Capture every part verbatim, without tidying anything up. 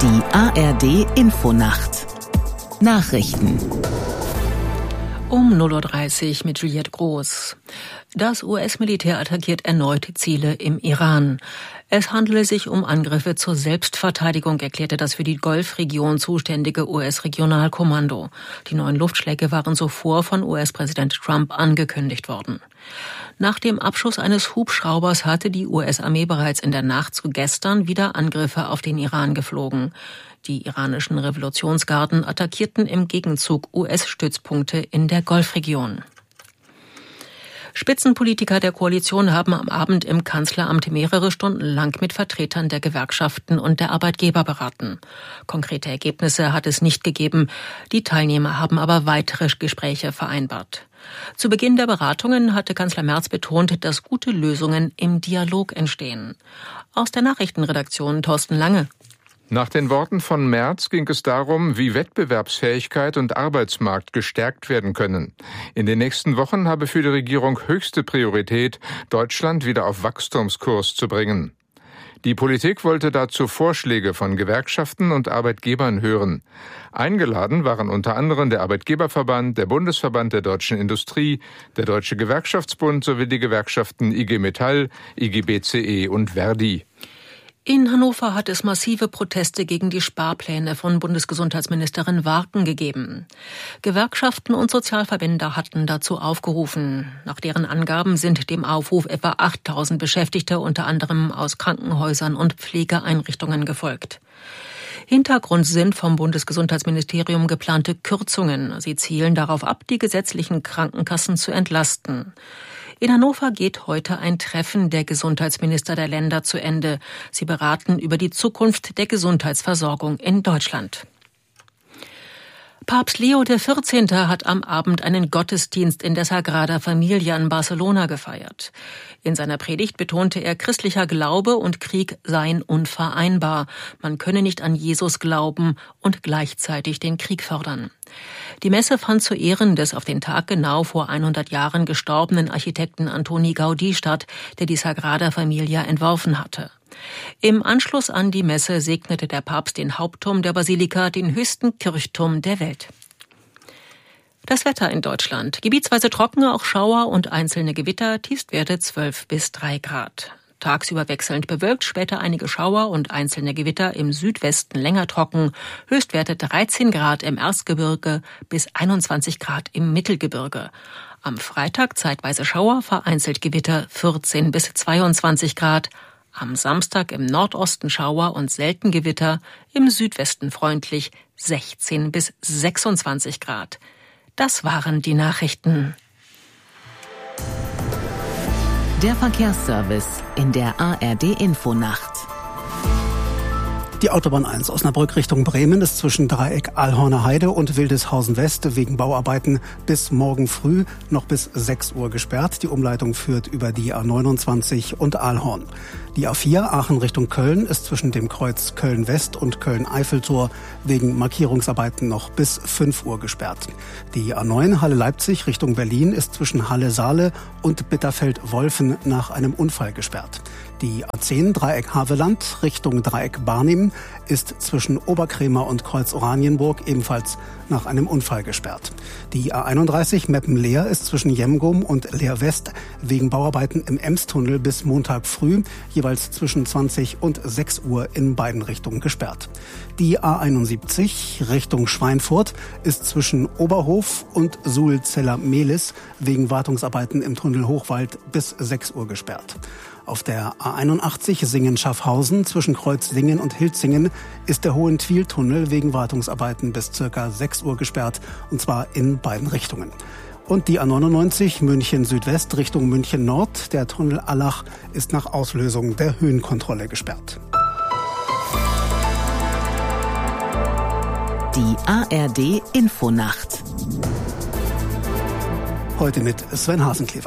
Die A R D Infonacht Nachrichten um null Uhr dreißig mit Juliette Groß. Das U S-Militär attackiert erneut Ziele im Iran. Es handele sich um Angriffe zur Selbstverteidigung, erklärte das für die Golfregion zuständige U S-Regionalkommando. Die neuen Luftschläge waren zuvor von U S-Präsident Trump angekündigt worden. Nach dem Abschuss eines Hubschraubers hatte die U S-Armee bereits in der Nacht zu gestern wieder Angriffe auf den Iran geflogen. Die iranischen Revolutionsgarden attackierten im Gegenzug U S-Stützpunkte in der Golfregion. Spitzenpolitiker der Koalition haben am Abend im Kanzleramt mehrere Stunden lang mit Vertretern der Gewerkschaften und der Arbeitgeber beraten. Konkrete Ergebnisse hat es nicht gegeben. Die Teilnehmer haben aber weitere Gespräche vereinbart. Zu Beginn der Beratungen hatte Kanzler Merz betont, dass gute Lösungen im Dialog entstehen. Aus der Nachrichtenredaktion Thorsten Lange. Nach den Worten von Merz ging es darum, wie Wettbewerbsfähigkeit und Arbeitsmarkt gestärkt werden können. In den nächsten Wochen habe für die Regierung höchste Priorität, Deutschland wieder auf Wachstumskurs zu bringen. Die Politik wollte dazu Vorschläge von Gewerkschaften und Arbeitgebern hören. Eingeladen waren unter anderem der Arbeitgeberverband, der Bundesverband der deutschen Industrie, der Deutsche Gewerkschaftsbund sowie die Gewerkschaften I G Metall, I G B C E und Verdi. In Hannover hat es massive Proteste gegen die Sparpläne von Bundesgesundheitsministerin Warken gegeben. Gewerkschaften und Sozialverbände hatten dazu aufgerufen. Nach deren Angaben sind dem Aufruf etwa achttausend Beschäftigte unter anderem aus Krankenhäusern und Pflegeeinrichtungen gefolgt. Hintergrund sind vom Bundesgesundheitsministerium geplante Kürzungen. Sie zielen darauf ab, die gesetzlichen Krankenkassen zu entlasten. In Hannover geht heute ein Treffen der Gesundheitsminister der Länder zu Ende. Sie beraten über die Zukunft der Gesundheitsversorgung in Deutschland. Papst Leo der vierzehnte hat am Abend einen Gottesdienst in der Sagrada Familia in Barcelona gefeiert. In seiner Predigt betonte er, christlicher Glaube und Krieg seien unvereinbar. Man könne nicht an Jesus glauben und gleichzeitig den Krieg fördern. Die Messe fand zu Ehren des auf den Tag genau vor hundert Jahren gestorbenen Architekten Antoni Gaudí statt, der die Sagrada Familia entworfen hatte. Im Anschluss an die Messe segnete der Papst den Hauptturm der Basilika, den höchsten Kirchturm der Welt. Das Wetter in Deutschland. Gebietsweise trocken, auch Schauer und einzelne Gewitter, Tiefstwerte zwölf bis drei Grad. Tagsüber wechselnd bewölkt, später einige Schauer und einzelne Gewitter, im Südwesten länger trocken, Höchstwerte dreizehn Grad im Erzgebirge bis einundzwanzig Grad im Mittelgebirge. Am Freitag zeitweise Schauer, vereinzelt Gewitter vierzehn bis zweiundzwanzig Grad. Am Samstag im Nordosten Schauer und selten Gewitter, im Südwesten freundlich sechzehn bis sechsundzwanzig Grad. Das waren die Nachrichten. Der Verkehrsservice in der A R D Infonacht. Die Autobahn eins Osnabrück Richtung Bremen ist zwischen Dreieck Alhorner Heide und Wildeshausen West wegen Bauarbeiten bis morgen früh noch bis sechs Uhr gesperrt. Die Umleitung führt über die A neunundzwanzig und Alhorn. Die A vier Aachen Richtung Köln ist zwischen dem Kreuz Köln West und Köln-Eiffeltor wegen Markierungsarbeiten noch bis fünf Uhr gesperrt. Die A neun Halle Leipzig Richtung Berlin ist zwischen Halle Saale und Bitterfeld-Wolfen nach einem Unfall gesperrt. Die A zehn Dreieck Haveland Richtung Dreieck Barnim ist zwischen Oberkrämer und Kreuz Oranienburg ebenfalls nach einem Unfall gesperrt. Die A einunddreißig Meppen-Leer ist zwischen Jemgum und Leer West wegen Bauarbeiten im Emstunnel bis Montag früh jeweils zwischen zwanzig und sechs Uhr in beiden Richtungen gesperrt. Die A einundsiebzig Richtung Schweinfurt ist zwischen Oberhof und Suhlzeller-Mehlis wegen Wartungsarbeiten im Tunnel Hochwald bis sechs Uhr gesperrt. Auf der A einundachtzig Singen-Schaffhausen zwischen Kreuz Singen und Hilzingen ist der Hohentwiel-Tunnel wegen Wartungsarbeiten bis circa sechs Uhr gesperrt, und zwar in beiden Richtungen. Und die A neunundneunzig München Südwest Richtung München Nord, der Tunnel Allach, ist nach Auslösung der Höhenkontrolle gesperrt. Die A R D Infonacht. Heute mit Sven Hasenklever.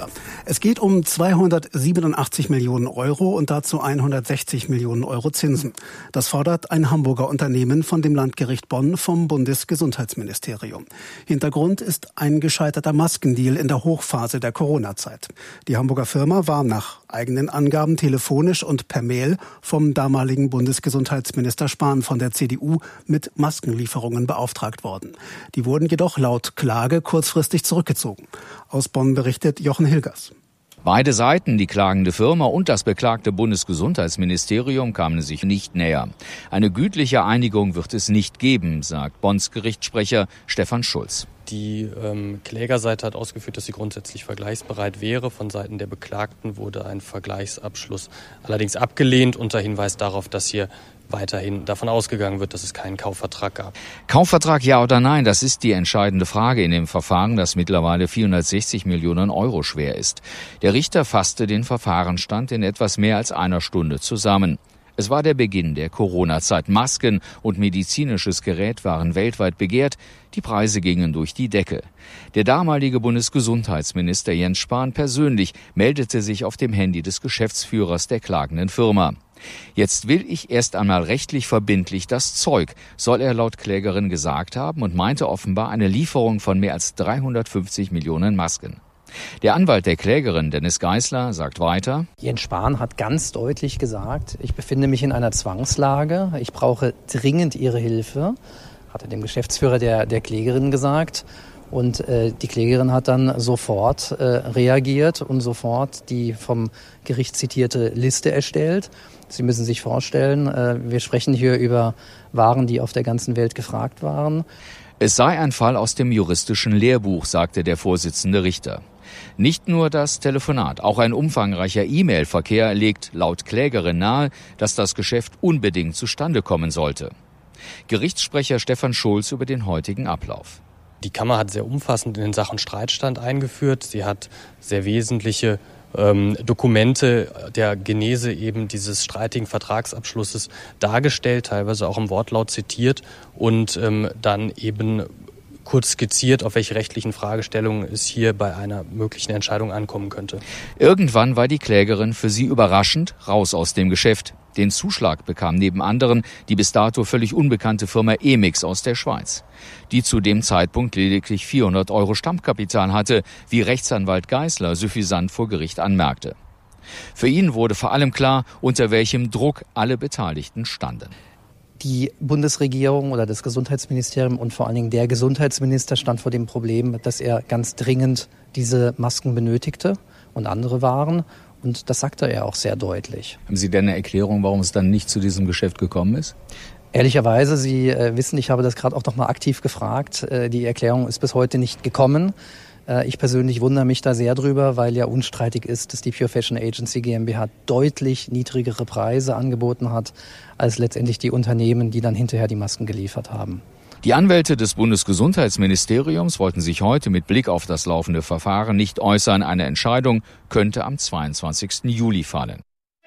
Es geht um zweihundertsiebenundachtzig Millionen Euro und dazu hundertsechzig Millionen Euro Zinsen. Das fordert ein Hamburger Unternehmen von dem Landgericht Bonn vom Bundesgesundheitsministerium. Hintergrund ist ein gescheiterter Maskendeal in der Hochphase der Corona-Zeit. Die Hamburger Firma war nach eigenen Angaben telefonisch und per Mail vom damaligen Bundesgesundheitsminister Spahn von der C D U mit Maskenlieferungen beauftragt worden. Die wurden jedoch laut Klage kurzfristig zurückgezogen. Aus Bonn berichtet Jochen Hilgers. Beide Seiten, die klagende Firma und das beklagte Bundesgesundheitsministerium, kamen sich nicht näher. Eine gütliche Einigung wird es nicht geben, sagt Bonns Gerichtssprecher Stefan Schulz. Die ähm, Klägerseite hat ausgeführt, dass sie grundsätzlich vergleichsbereit wäre. Von Seiten der Beklagten wurde ein Vergleichsabschluss allerdings abgelehnt unter Hinweis darauf, dass hier weiterhin davon ausgegangen wird, dass es keinen Kaufvertrag gab. Kaufvertrag ja oder nein, das ist die entscheidende Frage in dem Verfahren, das mittlerweile vierhundertsechzig Millionen Euro schwer ist. Der Richter fasste den Verfahrensstand in etwas mehr als einer Stunde zusammen. Es war der Beginn der Corona-Zeit. Masken und medizinisches Gerät waren weltweit begehrt. Die Preise gingen durch die Decke. Der damalige Bundesgesundheitsminister Jens Spahn persönlich meldete sich auf dem Handy des Geschäftsführers der klagenden Firma. Jetzt will ich erst einmal rechtlich verbindlich das Zeug, soll er laut Klägerin gesagt haben und meinte offenbar eine Lieferung von mehr als dreihundertfünfzig Millionen Masken. Der Anwalt der Klägerin, Dennis Geisler, sagt weiter: Jens Spahn hat ganz deutlich gesagt, ich befinde mich in einer Zwangslage, ich brauche dringend Ihre Hilfe, hat er dem Geschäftsführer der, der Klägerin gesagt. Und äh, die Klägerin hat dann sofort äh, reagiert und sofort die vom Gericht zitierte Liste erstellt. Sie müssen sich vorstellen, äh, wir sprechen hier über Waren, die auf der ganzen Welt gefragt waren. Es sei ein Fall aus dem juristischen Lehrbuch, sagte der Vorsitzende Richter. Nicht nur das Telefonat, auch ein umfangreicher E-Mail-Verkehr legt laut Klägerin nahe, dass das Geschäft unbedingt zustande kommen sollte. Gerichtssprecher Stefan Schulz über den heutigen Ablauf. Die Kammer hat sehr umfassend in den Sachenstreitstand eingeführt. Sie hat sehr wesentliche ähm, Dokumente der Genese eben dieses streitigen Vertragsabschlusses dargestellt, teilweise auch im Wortlaut zitiert und ähm, dann eben kurz skizziert, auf welche rechtlichen Fragestellungen es hier bei einer möglichen Entscheidung ankommen könnte. Irgendwann war die Klägerin für sie überraschend raus aus dem Geschäft. Den Zuschlag bekam neben anderen die bis dato völlig unbekannte Firma Emix aus der Schweiz, die zu dem Zeitpunkt lediglich vierhundert Euro Stammkapital hatte, wie Rechtsanwalt Geisler suffisant vor Gericht anmerkte. Für ihn wurde vor allem klar, unter welchem Druck alle Beteiligten standen. Die Bundesregierung oder das Gesundheitsministerium und vor allen Dingen der Gesundheitsminister stand vor dem Problem, dass er ganz dringend diese Masken benötigte und andere Waren. Und das sagte er auch sehr deutlich. Haben Sie denn eine Erklärung, warum es dann nicht zu diesem Geschäft gekommen ist? Ehrlicherweise, Sie äh, wissen, ich habe das gerade auch noch mal aktiv gefragt. Äh, die Erklärung ist bis heute nicht gekommen. Äh, ich persönlich wundere mich da sehr drüber, weil ja unstreitig ist, dass die Pure Fashion Agency GmbH deutlich niedrigere Preise angeboten hat, als letztendlich die Unternehmen, die dann hinterher die Masken geliefert haben. Die Anwälte des Bundesgesundheitsministeriums wollten sich heute mit Blick auf das laufende Verfahren nicht äußern. Eine Entscheidung könnte am zweiundzwanzigsten Juli fallen.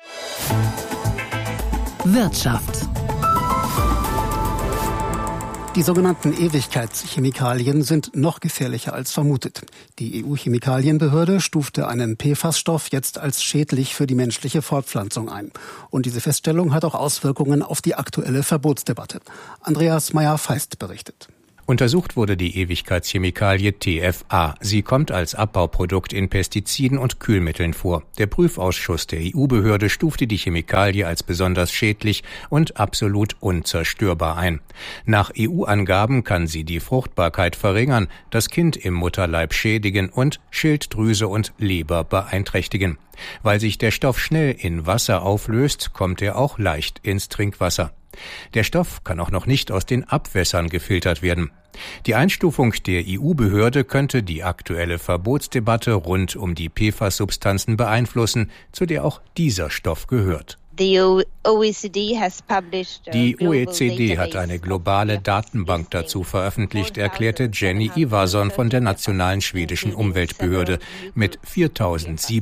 Wirtschaft. Die sogenannten Ewigkeitschemikalien sind noch gefährlicher als vermutet. Die E U-Chemikalienbehörde stufte einen P F A S-Stoff jetzt als schädlich für die menschliche Fortpflanzung ein. Und diese Feststellung hat auch Auswirkungen auf die aktuelle Verbotsdebatte. Andreas Meyer-Feist berichtet. Untersucht wurde die Ewigkeitschemikalie T F A. Sie kommt als Abbauprodukt in Pestiziden und Kühlmitteln vor. Der Prüfausschuss der E U-Behörde stufte die Chemikalie als besonders schädlich und absolut unzerstörbar ein. Nach E U-Angaben kann sie die Fruchtbarkeit verringern, das Kind im Mutterleib schädigen und Schilddrüse und Leber beeinträchtigen. Weil sich der Stoff schnell in Wasser auflöst, kommt er auch leicht ins Trinkwasser. Der Stoff kann auch noch nicht aus den Abwässern gefiltert werden. Die Einstufung der E U-Behörde könnte die aktuelle Verbotsdebatte rund um die P F A S-Substanzen beeinflussen, zu der auch dieser Stoff gehört. Die O E C D hat eine globale Datenbank dazu veröffentlicht, erklärte Jenny Ivarsson von der nationalen schwedischen Umweltbehörde mit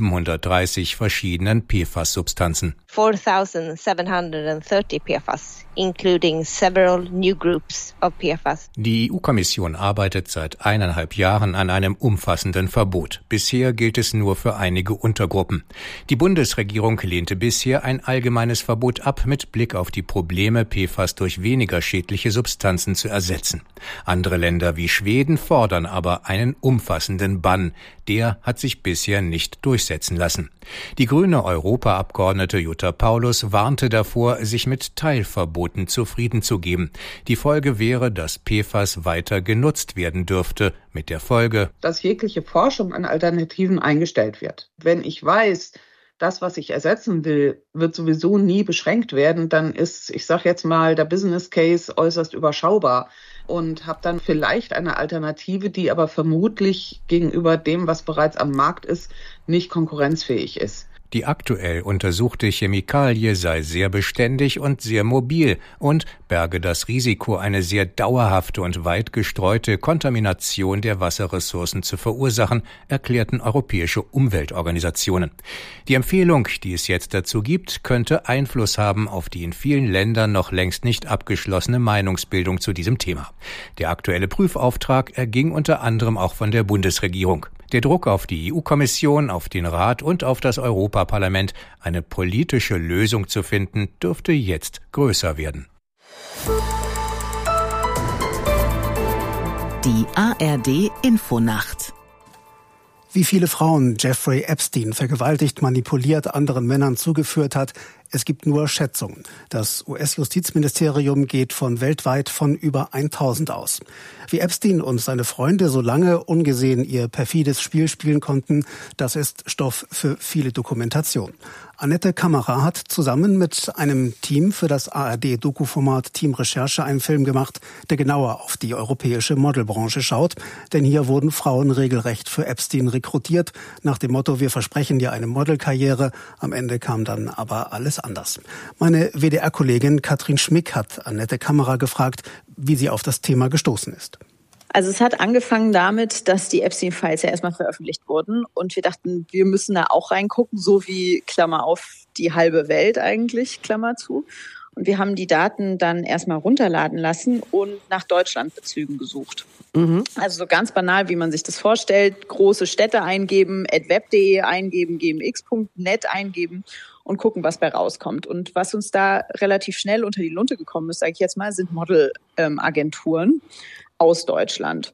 viertausendsiebenhundertdreißig verschiedenen P F A S-Substanzen. four thousand seven hundred thirty P F A S including several new groups of P F A S. Die E U-Kommission arbeitet seit eineinhalb Jahren an einem umfassenden Verbot. Bisher gilt es nur für einige Untergruppen. Die Bundesregierung lehnte bisher ein allgemeines Verbot ab, mit Blick auf die Probleme, P F A S durch weniger schädliche Substanzen zu ersetzen. Andere Länder wie Schweden fordern aber einen umfassenden Bann. Der hat sich bisher nicht durchsetzen lassen. Die grüne Europaabgeordnete Jutta Paulus warnte davor, sich mit Teilverboten zufrieden zu geben. Die Folge wäre, dass P F A S weiter genutzt werden dürfte, mit der Folge, dass jegliche Forschung an Alternativen eingestellt wird. Wenn ich weiß, das, was ich ersetzen will, wird sowieso nie beschränkt werden, dann ist, ich sage jetzt mal, der Business Case äußerst überschaubar und habe dann vielleicht eine Alternative, die aber vermutlich gegenüber dem, was bereits am Markt ist, nicht konkurrenzfähig ist. Die aktuell untersuchte Chemikalie sei sehr beständig und sehr mobil und berge das Risiko, eine sehr dauerhafte und weit gestreute Kontamination der Wasserressourcen zu verursachen, erklärten europäische Umweltorganisationen. Die Empfehlung, die es jetzt dazu gibt, könnte Einfluss haben auf die in vielen Ländern noch längst nicht abgeschlossene Meinungsbildung zu diesem Thema. Der aktuelle Prüfauftrag erging unter anderem auch von der Bundesregierung. Der Druck auf die E U-Kommission, auf den Rat und auf das Europaparlament, eine politische Lösung zu finden, dürfte jetzt größer werden. Die A R D-Infonacht. Wie viele Frauen Jeffrey Epstein vergewaltigt, manipuliert, anderen Männern zugeführt hat, es gibt nur Schätzungen. Das U S-Justizministerium geht von weltweit von über tausend aus. Wie Epstein und seine Freunde so lange ungesehen ihr perfides Spiel spielen konnten, das ist Stoff für viele Dokumentationen. Annette Kammerer hat zusammen mit einem Team für das A R D-Doku-Format Team Recherche einen Film gemacht, der genauer auf die europäische Modelbranche schaut. Denn hier wurden Frauen regelrecht für Epstein rekrutiert, nach dem Motto, wir versprechen dir eine Modelkarriere. Am Ende kam dann aber alles anders. Meine W D R-Kollegin Katrin Schmick hat Annette Kammerer gefragt, wie sie auf das Thema gestoßen ist. Also es hat angefangen damit, dass die Epstein-Files ja erstmal veröffentlicht wurden und wir dachten, wir müssen da auch reingucken, so wie, Klammer auf, die halbe Welt eigentlich, Klammer zu. Und wir haben die Daten dann erstmal runterladen lassen und nach Deutschlandbezügen gesucht. Mhm. Also so ganz banal, wie man sich das vorstellt, große Städte eingeben, at web punkt de eingeben, g m x punkt net eingeben und gucken, was bei rauskommt. Und was uns da relativ schnell unter die Lunte gekommen ist, sage ich jetzt mal, sind Modelagenturen ähm, aus Deutschland.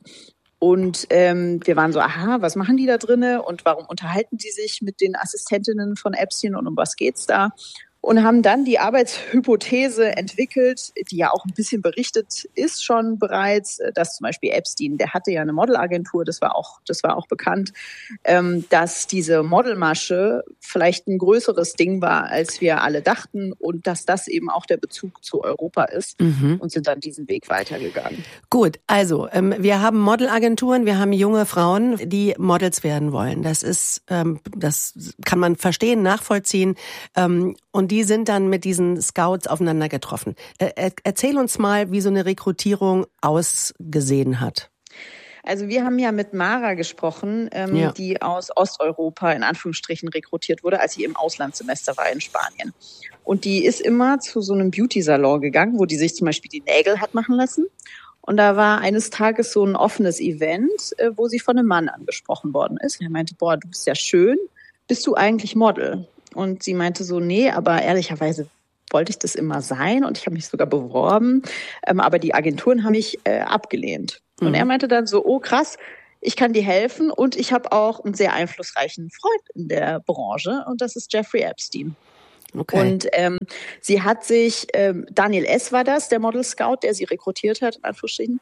Und ähm, wir waren so, aha, was machen die da drinne und warum unterhalten die sich mit den Assistentinnen von Epstein und um was geht's da? Und haben dann die Arbeitshypothese entwickelt, die ja auch ein bisschen berichtet ist schon bereits, dass zum Beispiel Epstein, der hatte ja eine Modelagentur, das war auch, das war auch bekannt, ähm, dass diese Modelmasche vielleicht ein größeres Ding war, als wir alle dachten und dass das eben auch der Bezug zu Europa ist mhm. und sind dann diesen Weg weitergegangen. Gut, also ähm, wir haben Modelagenturen, wir haben junge Frauen, die Models werden wollen. Das ist, ähm, das kann man verstehen, nachvollziehen ähm, und die sind dann mit diesen Scouts aufeinander getroffen. Er, erzähl uns mal, wie so eine Rekrutierung ausgesehen hat. Also wir haben ja mit Mara gesprochen, ähm, ja. die aus Osteuropa in Anführungsstrichen rekrutiert wurde, als sie im Auslandssemester war in Spanien. Und die ist immer zu so einem Beauty-Salon gegangen, wo die sich zum Beispiel die Nägel hat machen lassen. Und da war eines Tages so ein offenes Event, äh, wo sie von einem Mann angesprochen worden ist. Und er meinte, boah, du bist ja schön, bist du eigentlich Model? Und sie meinte so, nee, aber ehrlicherweise wollte ich das immer sein und ich habe mich sogar beworben, ähm, aber die Agenturen haben mich äh, abgelehnt. Mhm. Und er meinte dann so, oh krass, ich kann dir helfen und ich habe auch einen sehr einflussreichen Freund in der Branche und das ist Jeffrey Epstein. Okay. Und ähm, sie hat sich, ähm, Daniel S. war das, der Model Scout, der sie rekrutiert hat, in Anführungsstrichen.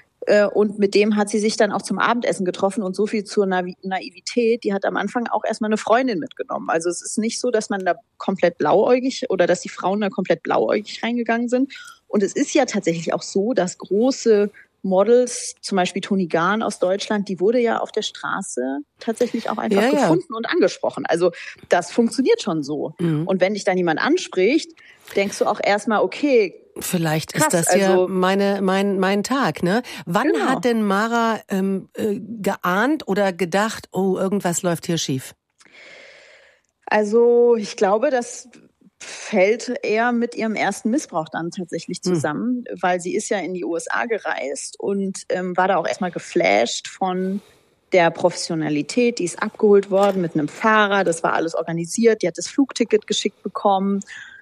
Und mit dem hat sie sich dann auch zum Abendessen getroffen und so viel zur Naivität, die hat am Anfang auch erstmal eine Freundin mitgenommen. Also es ist nicht so, dass man da komplett blauäugig oder dass die Frauen da komplett blauäugig reingegangen sind. Und es ist ja tatsächlich auch so, dass große Models, zum Beispiel Toni Gahn aus Deutschland, die wurde ja auf der Straße tatsächlich auch einfach ja, gefunden ja. und angesprochen. Also das funktioniert schon so. Mhm. Und wenn dich dann jemand anspricht, denkst du auch erstmal, okay, vielleicht krass, ist das also, ja meine, mein, mein Tag, ne? Wann genau. hat denn Mara ähm, äh, geahnt oder gedacht, oh, irgendwas läuft hier schief? Also ich glaube, dass fällt eher mit ihrem ersten Missbrauch dann tatsächlich zusammen, hm. weil sie ist ja in die U S A gereist und ähm, war da auch erstmal geflasht von der Professionalität. Die ist abgeholt worden mit einem Fahrer, das war alles organisiert, die hat das Flugticket geschickt bekommen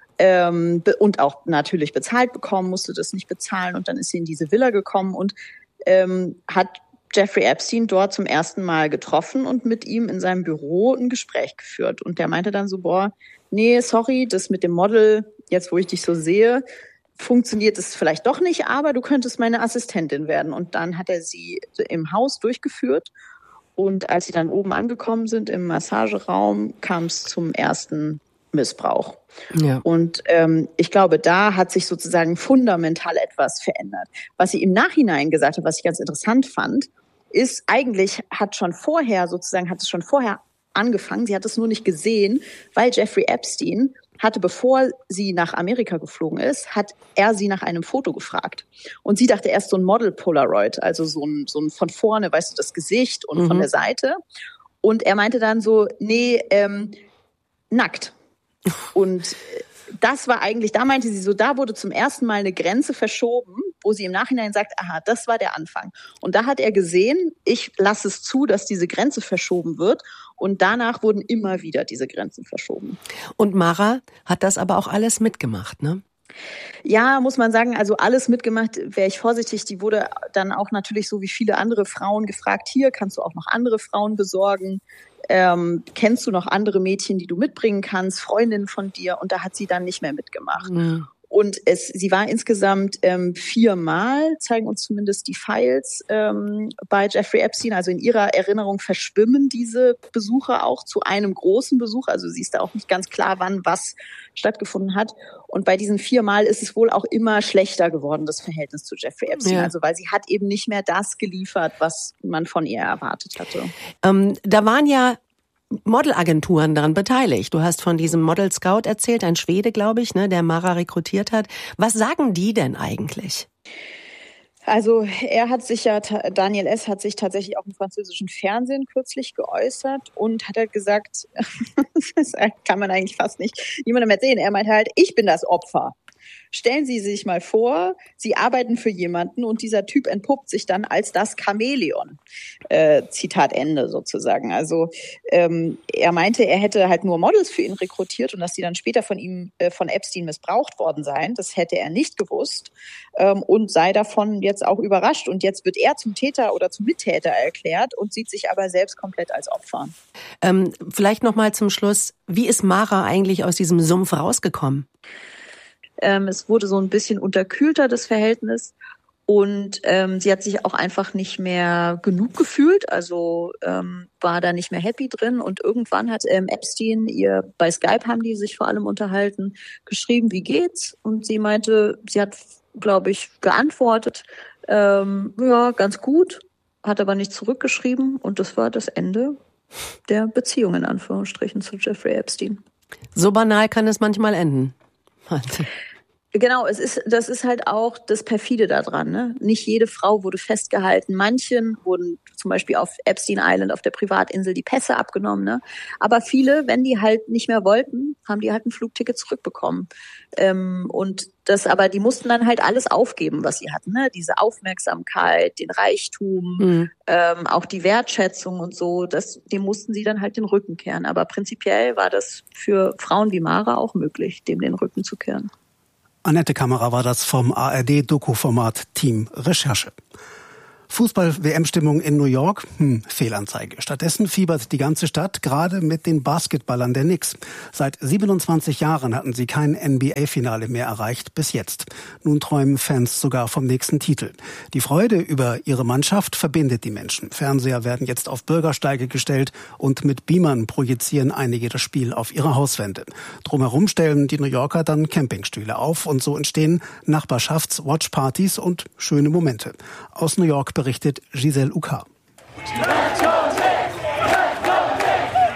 ähm, und auch natürlich bezahlt bekommen, musste das nicht bezahlen und dann ist sie in diese Villa gekommen und ähm, hat Jeffrey Epstein dort zum ersten Mal getroffen und mit ihm in seinem Büro ein Gespräch geführt. Und der meinte dann so, boah, nee, sorry, das mit dem Model, jetzt wo ich dich so sehe, funktioniert es vielleicht doch nicht, aber du könntest meine Assistentin werden. Und dann hat er sie im Haus durchgeführt. Und als sie dann oben angekommen sind im Massageraum, kam es zum ersten Missbrauch. Ja. Und ähm, ich glaube, da hat sich sozusagen fundamental etwas verändert. Was sie im Nachhinein gesagt hat, was ich ganz interessant fand, ist eigentlich hat schon vorher sozusagen, hat es schon vorher angefangen, sie hat es nur nicht gesehen, weil Jeffrey Epstein hatte, bevor sie nach Amerika geflogen ist, hat er sie nach einem Foto gefragt. Und sie dachte erst so ein Model-Polaroid, also so ein, so ein von vorne, weißt du, das Gesicht und mhm. von der Seite. Und er meinte dann so, nee, ähm, nackt. Und das war eigentlich, da meinte sie so, da wurde zum ersten Mal eine Grenze verschoben, wo sie im Nachhinein sagt, aha, das war der Anfang. Und da hat er gesehen, ich lasse es zu, dass diese Grenze verschoben wird. Und danach wurden immer wieder diese Grenzen verschoben. Und Mara hat das aber auch alles mitgemacht, ne? Ja, muss man sagen, also alles mitgemacht, wäre ich vorsichtig. Die wurde dann auch natürlich so wie viele andere Frauen gefragt, hier kannst du auch noch andere Frauen besorgen. Ähm, kennst du noch andere Mädchen, die du mitbringen kannst, Freundinnen von dir? Und da hat sie dann nicht mehr mitgemacht. Mhm. Und es, sie war insgesamt ähm, viermal, zeigen uns zumindest die Files ähm, bei Jeffrey Epstein. Also in ihrer Erinnerung verschwimmen diese Besuche auch zu einem großen Besuch. Also sie ist da auch nicht ganz klar, wann was stattgefunden hat. Und bei diesen viermal ist es wohl auch immer schlechter geworden, das Verhältnis zu Jeffrey Epstein. Ja. Also weil sie hat eben nicht mehr das geliefert, was man von ihr erwartet hatte. Ähm, da waren ja Modelagenturen daran beteiligt. Du hast von diesem Model Scout erzählt, ein Schwede, glaube ich, ne, der Mara rekrutiert hat. Was sagen die denn eigentlich? Also er hat sich ja, Daniel S. hat sich tatsächlich auch im französischen Fernsehen kürzlich geäußert und hat halt gesagt, das kann man eigentlich fast nicht niemandem erzählen. Er meinte halt, ich bin das Opfer. Stellen Sie sich mal vor, Sie arbeiten für jemanden und dieser Typ entpuppt sich dann als das Chamäleon. Äh, Zitat Ende sozusagen. Also ähm, er meinte, er hätte halt nur Models für ihn rekrutiert und dass die dann später von ihm, äh, von Epstein missbraucht worden seien. Das hätte er nicht gewusst ähm, und sei davon jetzt auch überrascht. Und jetzt wird er zum Täter oder zum Mittäter erklärt und sieht sich aber selbst komplett als Opfer. Ähm, vielleicht noch mal zum Schluss, wie ist Mara eigentlich aus diesem Sumpf rausgekommen? Ähm, es wurde so ein bisschen unterkühlter, das Verhältnis. Und ähm, sie hat sich auch einfach nicht mehr genug gefühlt, also ähm, war da nicht mehr happy drin. Und irgendwann hat ähm, Epstein ihr, bei Skype haben die sich vor allem unterhalten, geschrieben, wie geht's? Und sie meinte, sie hat, glaube ich, geantwortet, ähm, ja, ganz gut, hat aber nicht zurückgeschrieben. Und das war das Ende der Beziehung, in Anführungsstrichen, zu Jeffrey Epstein. So banal kann es manchmal enden. Genau, es ist, das ist halt auch das Perfide daran, ne? Nicht jede Frau wurde festgehalten. Manchen wurden zum Beispiel auf Epstein Island, auf der Privatinsel, die Pässe abgenommen, ne? Aber viele, wenn die halt nicht mehr wollten, haben die halt ein Flugticket zurückbekommen. Ähm, und das, aber die mussten dann halt alles aufgeben, was sie hatten, ne? Diese Aufmerksamkeit, den Reichtum, mhm. ähm, auch die Wertschätzung und so, das, dem mussten sie dann halt den Rücken kehren. Aber prinzipiell war das für Frauen wie Mara auch möglich, dem den Rücken zu kehren. Annette Kammerer war das vom A R D-Doku-Format Team Recherche. Fußball-W M-Stimmung in New York? Hm, Fehlanzeige. Stattdessen fiebert die ganze Stadt gerade mit den Basketballern der Knicks. Seit siebenundzwanzig Jahren hatten sie kein N B A-Finale mehr erreicht, bis jetzt. Nun träumen Fans sogar vom nächsten Titel. Die Freude über ihre Mannschaft verbindet die Menschen. Fernseher werden jetzt auf Bürgersteige gestellt und mit Beamern projizieren einige das Spiel auf ihre Hauswände. Drumherum stellen die New Yorker dann Campingstühle auf und so entstehen Nachbarschafts-Watchpartys und schöne Momente. Aus New York berichtet Giselle Uka.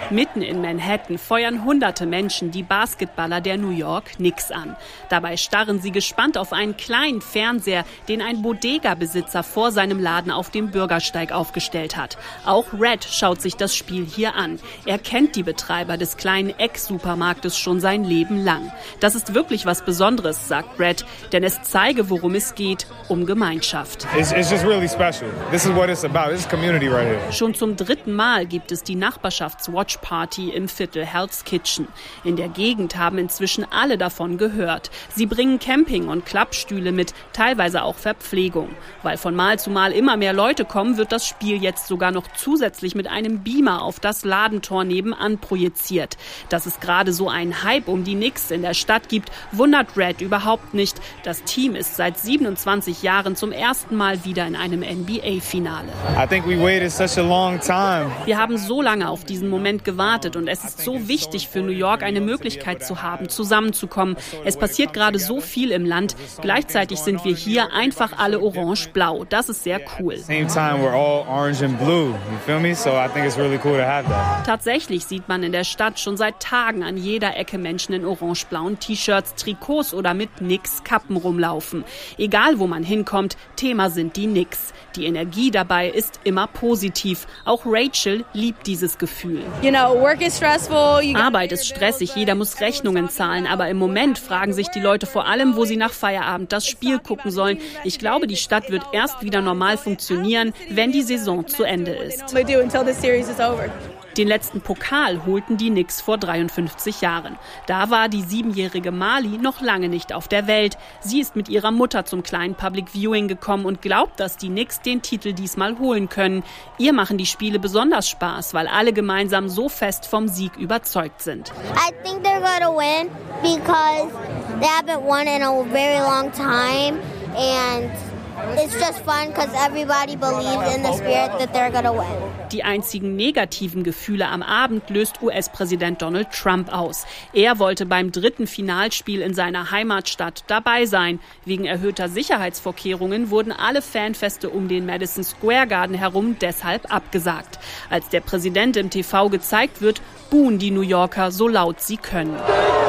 Mitten in Manhattan feuern hunderte Menschen die Basketballer der New York Knicks an. Dabei starren sie gespannt auf einen kleinen Fernseher, den ein Bodega-Besitzer vor seinem Laden auf dem Bürgersteig aufgestellt hat. Auch Red schaut sich das Spiel hier an. Er kennt die Betreiber des kleinen Eck-Supermarktes schon sein Leben lang. Das ist wirklich was Besonderes, sagt Red, denn es zeige, worum es geht, um Gemeinschaft. It's, it's just really special. This is what it's about. This is community right here. Schon zum dritten Mal gibt es die Nachbarschafts-Watch Party im Viertel Hell's Kitchen. In der Gegend haben inzwischen alle davon gehört. Sie bringen Camping- und Klappstühle mit, teilweise auch Verpflegung. Weil von Mal zu Mal immer mehr Leute kommen, wird das Spiel jetzt sogar noch zusätzlich mit einem Beamer auf das Ladentor nebenan projiziert. Dass es gerade so einen Hype um die Knicks in der Stadt gibt, wundert Red überhaupt nicht. Das Team ist seit siebenundzwanzig Jahren zum ersten Mal wieder in einem N B A-Finale. I think we waited such a long time. Wir haben so lange auf diesen Moment gewartet und es ist so wichtig für New York, eine Möglichkeit zu haben, zusammenzukommen. Es passiert gerade so viel im Land. Gleichzeitig sind wir hier einfach alle orange-blau. Das ist sehr cool. Tatsächlich sieht man in der Stadt schon seit Tagen an jeder Ecke Menschen in orange-blauen T-Shirts, Trikots oder mit Knicks-Kappen rumlaufen. Egal, wo man hinkommt, Thema sind die Knicks. Die Energie dabei ist immer positiv. Auch Rachel liebt dieses Gefühl. You know, work is stressful. You Arbeit ist stressig, jeder muss Rechnungen zahlen. Aber im Moment fragen sich die Leute vor allem, wo sie nach Feierabend das Spiel gucken sollen. Ich glaube, die Stadt wird erst wieder normal funktionieren, wenn die Saison zu Ende ist. Den letzten Pokal holten die Knicks vor dreiundfünfzig Jahren. Da war die siebenjährige Mali noch lange nicht auf der Welt. Sie ist mit ihrer Mutter zum kleinen Public Viewing gekommen und glaubt, dass die Knicks den Titel diesmal holen können. Ihr machen die Spiele besonders Spaß, weil alle gemeinsam so fest vom Sieg überzeugt sind. I think they're gonna win because they haven't won in a very long time and it's just fun because everybody believes in the spirit that they're gonna win. Die einzigen negativen Gefühle am Abend löst U S-Präsident Donald Trump aus. Er wollte beim dritten Finalspiel in seiner Heimatstadt dabei sein. Wegen erhöhter Sicherheitsvorkehrungen wurden alle Fanfeste um den Madison Square Garden herum deshalb abgesagt. Als der Präsident im T V gezeigt wird, buhen die New Yorker so laut sie können.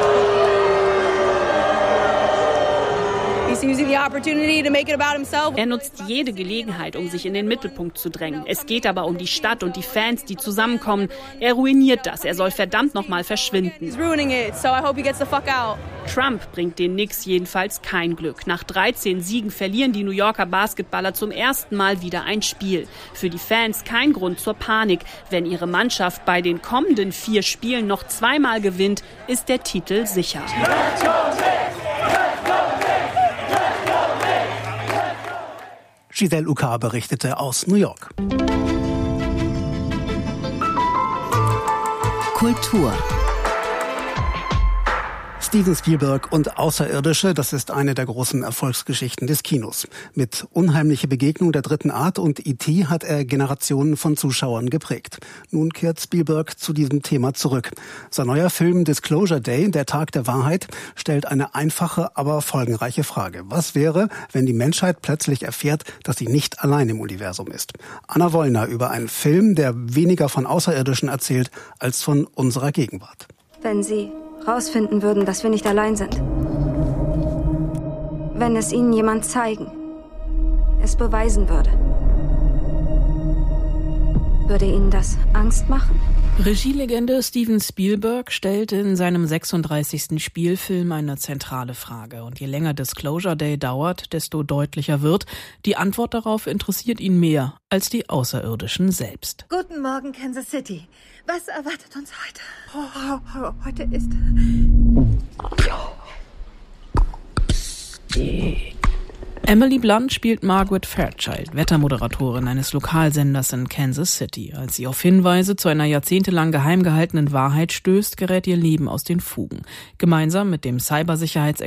Er nutzt jede Gelegenheit, um sich in den Mittelpunkt zu drängen. Es geht aber um die Stadt und die Fans, die zusammenkommen. Er ruiniert das. Er soll verdammt nochmal verschwinden. Trump bringt den Knicks jedenfalls kein Glück. Nach dreizehn Siegen verlieren die New Yorker Basketballer zum ersten Mal wieder ein Spiel. Für die Fans kein Grund zur Panik. Wenn ihre Mannschaft bei den kommenden vier Spielen noch zweimal gewinnt, ist der Titel sicher. Giselle Uka berichtete aus New York. Kultur. Steven Spielberg und Außerirdische, das ist eine der großen Erfolgsgeschichten des Kinos. Mit Unheimliche Begegnung der dritten Art und E T hat er Generationen von Zuschauern geprägt. Nun kehrt Spielberg zu diesem Thema zurück. Sein neuer Film Disclosure Day, der Tag der Wahrheit, stellt eine einfache, aber folgenreiche Frage. Was wäre, wenn die Menschheit plötzlich erfährt, dass sie nicht allein im Universum ist? Anna Wollner über einen Film, der weniger von Außerirdischen erzählt, als von unserer Gegenwart. Wenn Sie rausfinden würden, dass wir nicht allein sind. Wenn es Ihnen jemand zeigen, es beweisen würde. Würde Ihnen das Angst machen? Regielegende Steven Spielberg stellt in seinem sechsunddreißigsten Spielfilm eine zentrale Frage. Und je länger Disclosure Day dauert, desto deutlicher wird, die Antwort darauf interessiert ihn mehr als die Außerirdischen selbst. Guten Morgen, Kansas City. Was erwartet uns heute? Oh, heute ist... Emily Blunt spielt Margaret Fairchild, Wettermoderatorin eines Lokalsenders in Kansas City. Als sie auf Hinweise zu einer jahrzehntelang geheim gehaltenen Wahrheit stößt, gerät ihr Leben aus den Fugen. Gemeinsam mit dem Cybersicherheits